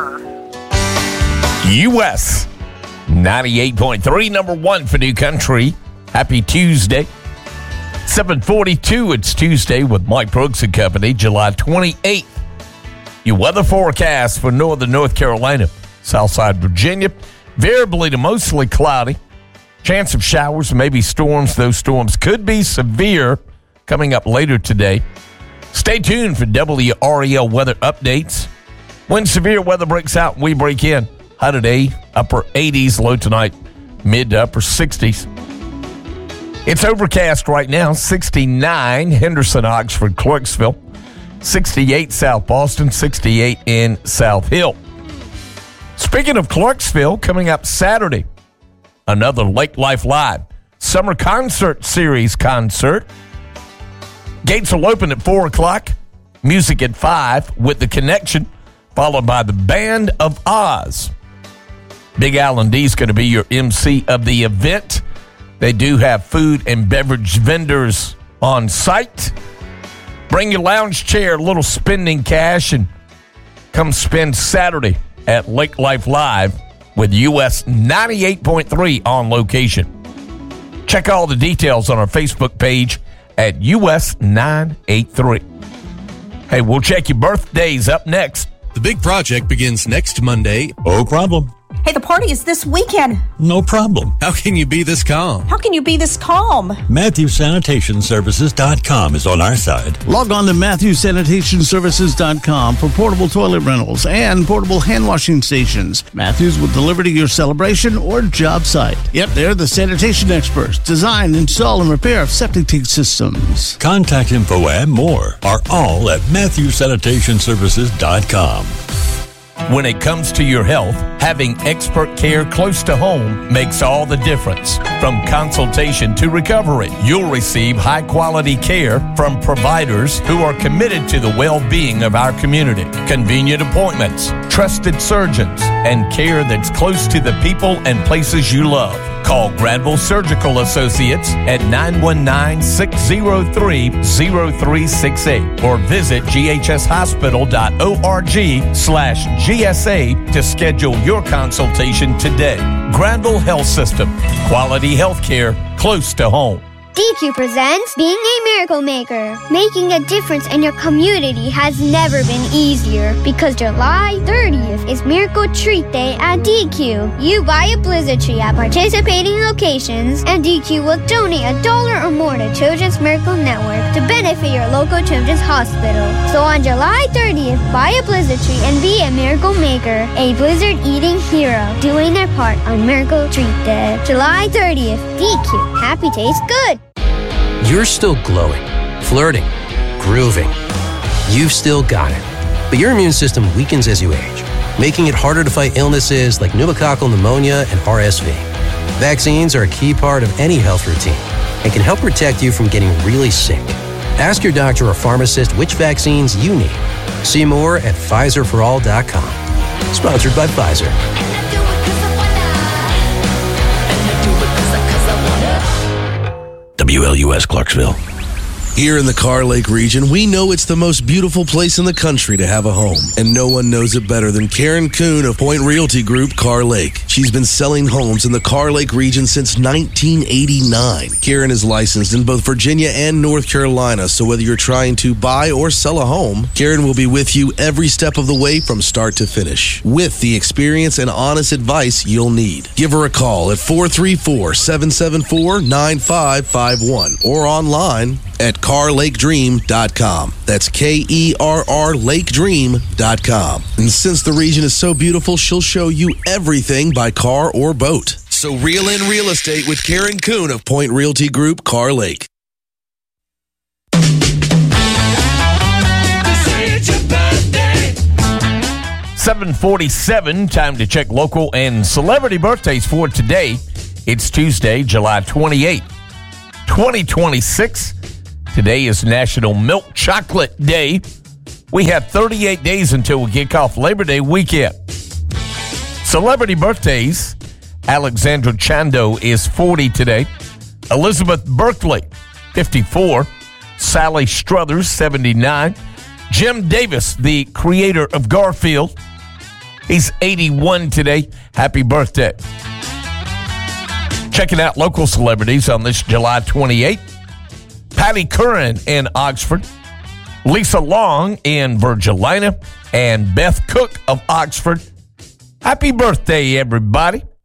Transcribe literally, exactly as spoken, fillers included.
U S ninety-eight point three, number one for New Country. Happy Tuesday. seven forty-two, it's Tuesday with Mike Brooks and Company, July twenty-eighth. Your weather forecast for northern North Carolina, Southside Virginia, variably to mostly cloudy. Chance of showers, maybe storms. Those storms could be severe coming up later today. Stay tuned for W R E L weather updates. When severe weather breaks out, we break in. High today, upper eighties, low tonight, mid to upper sixties. It's overcast right now, sixty-nine, Henderson, Oxford, Clarksville, sixty-eight South Boston, sixty-eight in South Hill. Speaking of Clarksville, coming up Saturday, another Lake Life Live Summer Concert Series concert. Gates will open at four o'clock, music at five with The Connection, followed by the Band of Oz. Big Alan D is going to be your M C of the event. They do have food and beverage vendors on site. Bring your lounge chair, a little spending cash, and come spend Saturday at Lake Life Live with U S ninety-eight point three on location. Check all the details on our Facebook page at U S nine eighty-three. Hey, we'll check your birthdays up next. The big project begins next Monday. No problem. Hey, the party is this weekend. No problem. How can you be this calm? How can you be this calm? Matthews Sanitation Services dot com is on our side. Log on to Matthews Sanitation Services dot com for portable toilet rentals and portable hand washing stations. Matthews will deliver to your celebration or job site. Yep, they're the sanitation experts. Design, install, and repair of septic tank systems. Contact info and more are all at Matthews Sanitation Services dot com. When it comes to your health, having expert care close to home makes all the difference. From consultation to recovery, you'll receive high-quality care from providers who are committed to the well-being of our community. Convenient appointments, trusted surgeons, and care that's close to the people and places you love. Call Granville Surgical Associates at nine one nine, six zero three, zero three six eight or visit g h s hospital dot org slash G S A to schedule your consultation today. Granville Health System, quality health care close to home. D Q presents Being a Miracle Maker. Making a difference in your community has never been easier because July thirtieth is Miracle Treat Day at D Q. You buy a Blizzard tree at participating locations and D Q will donate a dollar or more to Children's Miracle Network to benefit your local children's hospital. So on July thirtieth, buy a Blizzard tree and be a Miracle Maker, a Blizzard eating hero, doing their part on Miracle Treat Day. July thirtieth, D Q. Happy tastes good. You're still glowing, flirting, grooving. You've still got it. But your immune system weakens as you age, making it harder to fight illnesses like pneumococcal pneumonia and R S V. Vaccines are a key part of any health routine and can help protect you from getting really sick. Ask your doctor or pharmacist which vaccines you need. See more at Pfizer for all dot com. Sponsored by Pfizer. W L U S Clarksville. Here in the Carr Lake region, we know it's the most beautiful place in the country to have a home. And no one knows it better than Karen Kuhn of Point Realty Group, Carr Lake. She's been selling homes in the Carr Lake region since nineteen eighty-nine. Karen is licensed in both Virginia and North Carolina, so whether you're trying to buy or sell a home, Karen will be with you every step of the way from start to finish, with the experience and honest advice you'll need. Give her a call at four three four, seven seven four, nine five five one or online at Carr Lake Dream dot com. That's K E R R Lake Dream dot com. And since the region is so beautiful, she'll show you everything by car or boat. So reel in real estate with Karen Kuhn of Point Realty Group, Carr Lake. seven forty-seven, time to check local and celebrity birthdays for today. It's Tuesday, July twenty-eighth, twenty twenty-six. Today is National Milk Chocolate Day. We have thirty-eight days until we kick off Labor Day weekend. Celebrity birthdays. Alexandra Chando is forty today. Elizabeth Berkley, fifty-four. Sally Struthers, seventy-nine. Jim Davis, the creator of Garfield, He's eighty-one today. Happy birthday. Checking out local celebrities on this July twenty-eighth. Patty Curran in Oxford. Lisa Long in Virgilina. And Beth Cook of Oxford. Happy birthday, everybody.